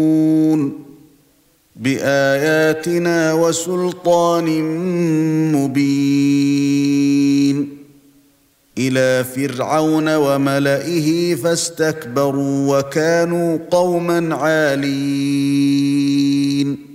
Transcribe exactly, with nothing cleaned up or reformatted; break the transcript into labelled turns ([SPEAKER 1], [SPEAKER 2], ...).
[SPEAKER 1] بآياتنا وسلطان مبين إلى فرعون وملئه فاستكبروا وكانوا قوما عالين